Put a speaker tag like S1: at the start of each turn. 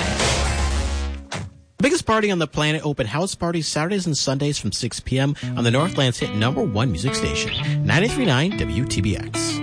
S1: The biggest party on the planet, open house parties Saturdays and Sundays from 6 p.m. on the Northland's hit #1 music station, 93.9 WTBX.